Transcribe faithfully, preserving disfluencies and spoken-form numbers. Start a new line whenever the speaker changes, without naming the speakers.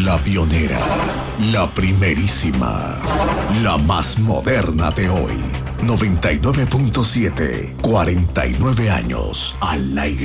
La pionera, la primerísima, la más moderna de hoy. noventa y nueve punto siete, cuarenta y nueve años al aire.